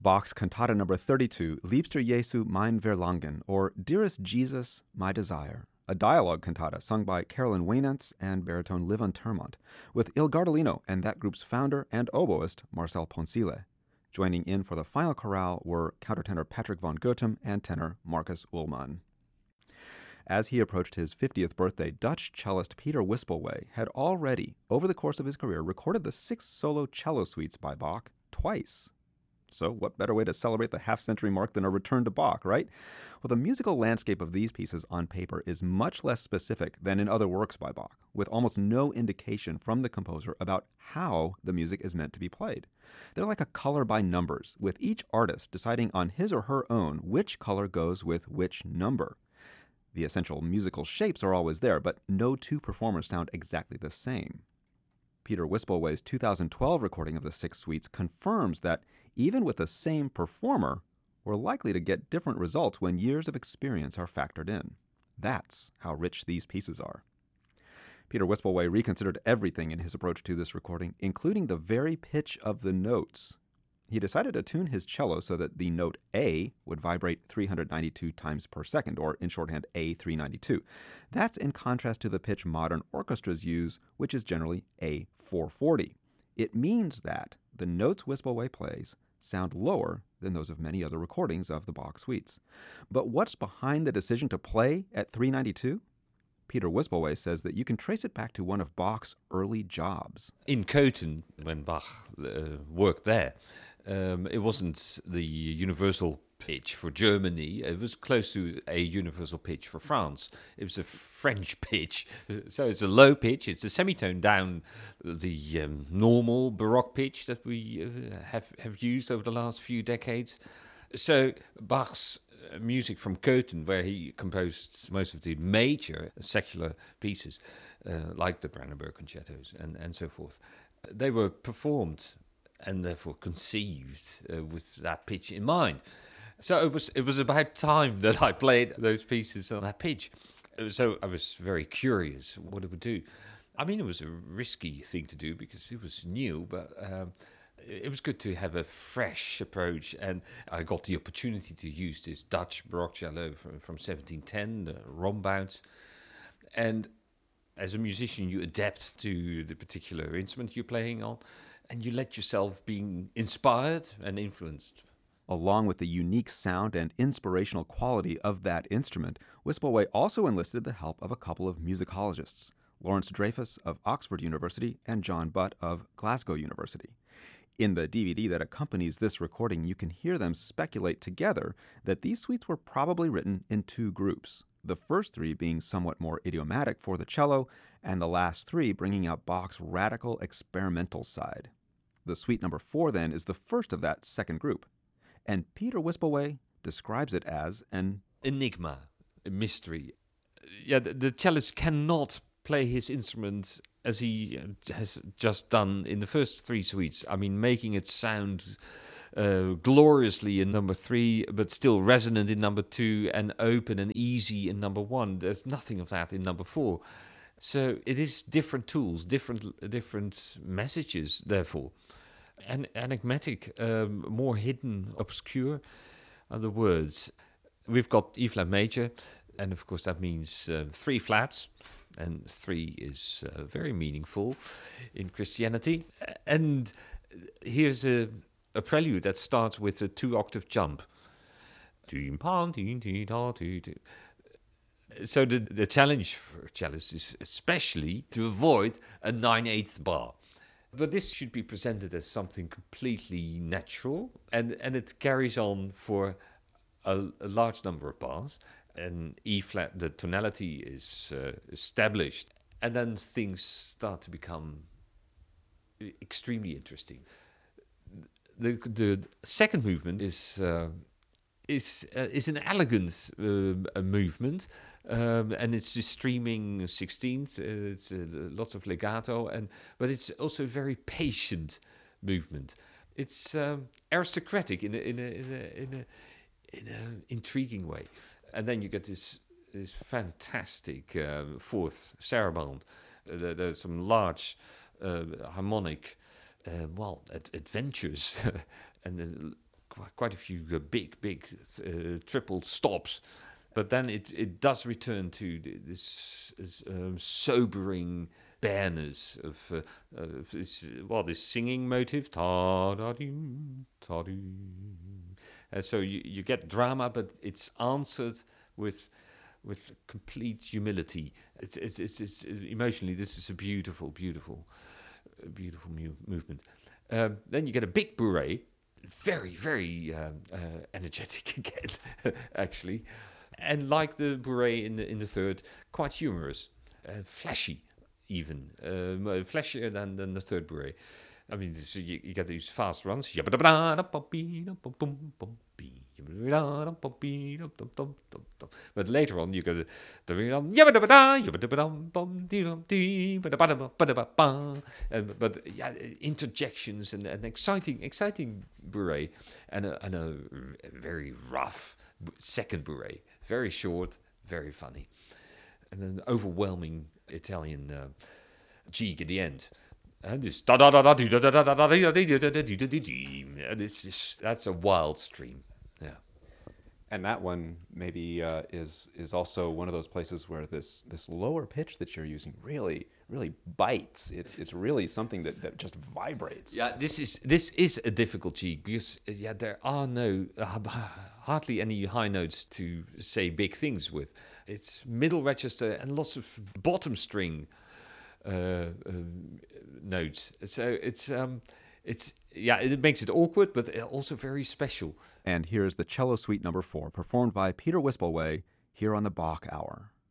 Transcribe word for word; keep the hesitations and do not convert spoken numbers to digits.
Bach's Cantata number thirty-two, Liebster Jesu mein Verlangen, or Dearest Jesus, My Desire, a dialogue cantata sung by Carolyn Waynants and baritone Livon Termont, with Il Gardolino and that group's founder and oboist Marcel Poncile. Joining in for the final chorale were countertenor Patrick von Goethem and tenor Marcus Ullmann. As he approached his fiftieth birthday, Dutch cellist Peter Wispelwey had already, over the course of his career, recorded the six solo cello suites by Bach twice. So what better way to celebrate the half-century mark than a return to Bach, right? Well, the musical landscape of these pieces on paper is much less specific than in other works by Bach, with almost no indication from the composer about how the music is meant to be played. They're like a color by numbers, with each artist deciding on his or her own which color goes with which number. The essential musical shapes are always there, but no two performers sound exactly the same. Peter Wispelwey's two thousand twelve recording of the six suites confirms that even with the same performer, we're likely to get different results when years of experience are factored in. That's how rich these pieces are. Peter Wispelwey reconsidered everything in his approach to this recording, including the very pitch of the notes. He decided to tune his cello so that the note A would vibrate three hundred ninety-two times per second, or in shorthand A three ninety-two. That's in contrast to the pitch modern orchestras use, which is generally A four forty. It means that the notes Wispelwey plays sound lower than those of many other recordings of the Bach suites. But what's behind the decision to play at three ninety-two? Peter Wispelwey says that you can trace it back to one of Bach's early jobs. In Köthen, when Bach uh, worked there, um, it wasn't the universal pitch for Germany. It was close to a universal pitch for France. It was a French pitch. So it's a low pitch. It's a semitone down the um, normal Baroque pitch that we uh, have, have used over the last few decades. So Bach's music from Köthen, where he composed most of the major secular pieces, uh, like the Brandenburg concertos and, and so forth, they were performed and therefore conceived uh, with that pitch in mind. So it was it was about time that I played those pieces on that pitch. So I was very curious what it would do. I mean, it was a risky thing to do because it was new, but um, it was good to have a fresh approach. And I got the opportunity to use this Dutch Baroque cello from, from seventeen ten, the Rombounds. And as a musician, you adapt to the particular instrument you're playing on, and you let yourself be inspired and influenced. Along with the unique sound and inspirational quality of that instrument, Wispelwey also enlisted the help of a couple of musicologists, Lawrence Dreyfus of Oxford University and John Butt of Glasgow University. In the D V D that accompanies this recording, you can hear them speculate together that these suites were probably written in two groups, the first three being somewhat more idiomatic for the cello, and the last three bringing out Bach's radical experimental side. The suite number four, then, is the first of that second group. And Peter Wispelwey describes it as an enigma, a mystery. Yeah, the, the cellist cannot play his instrument as he has just done in the first three suites. I mean, making it sound uh, gloriously in number three, but still resonant in number two, and open and easy in number one. There's nothing of that in number four. So it is different tools, different different messages, therefore. And enigmatic, um, more hidden, obscure are the words. We've got E flat major, and of course that means uh, three flats, and three is uh, very meaningful in Christianity. And here's a, a prelude that starts with a two-octave jump. So the, the challenge for cellists is especially to avoid a nine-eighths bar. But this should be presented as something completely natural, and, and it carries on for a, a large number of bars. And E flat, the tonality is uh, established, and then things start to become extremely interesting. The the second movement is uh, is uh, is an elegant uh, a movement. Um, and it's a streaming sixteenth. Uh, it's uh, lots of legato, and but it's also a very patient movement. It's um, aristocratic in a in a in a in a, in a intriguing way. And then you get this this fantastic uh, fourth saraband. Uh, there, there's some large uh, harmonic, uh, well, ad- adventures and the quite, quite a few uh, big, big uh, triple stops. But then it, it does return to this, this um, sobering bareness of, uh, of this, well, this singing motive. Ta-da-doo, ta-doo. And so you, you get drama, but it's answered with with complete humility. It's, it's, it's, it's emotionally, this is a beautiful, beautiful, beautiful mu- movement. Um, then you get a big bourrée, very, very um, uh, energetic again, actually. And like the bourrée in the in the third, quite humorous, uh, flashy, even um, uh, flashier than, than the third bourrée. I mean, this, you, you get these fast runs. But later on, you get the but yeah, interjections and an exciting, exciting bourrée, and a, and a very rough second bourrée. Very short, very funny, and an overwhelming Italian uh, jig at the end. And this da da da da da da da da da da. This is that's a wild stream, yeah. And that one maybe uh, is is also one of those places where this this lower pitch that you're using really really bites. It's it's really something that, that just vibrates. Yeah, this is this is a difficult jig because yeah, there are no uh, hardly any high notes to say big things with. It's middle register and lots of bottom string uh, um, notes. So it's um, it's yeah, it makes it awkward, but also very special. And here's the cello suite number four, performed by Peter Wispelwey here on the Bach Hour.